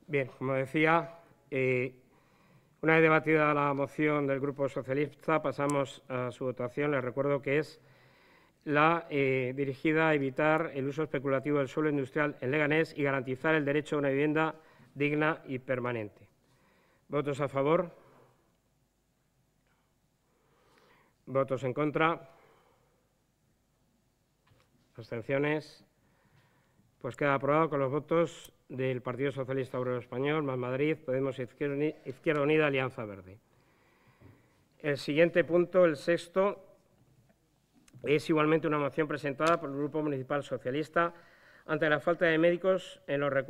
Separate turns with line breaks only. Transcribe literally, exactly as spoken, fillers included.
Bien, como decía, eh, una vez debatida la moción del Grupo Socialista, pasamos a su votación. Les recuerdo que es la eh, dirigida a evitar el uso especulativo del suelo industrial en Leganés y garantizar el derecho a una vivienda digna y permanente. ¿Votos a favor? ¿Votos en contra? ¿Abstenciones? Pues queda aprobado con los votos del Partido Socialista Obrero Español, Más Madrid, Podemos, Izquierda Unida, Alianza Verde. El siguiente punto, el sexto, es igualmente una moción presentada por el Grupo Municipal Socialista ante la falta de médicos en los recursos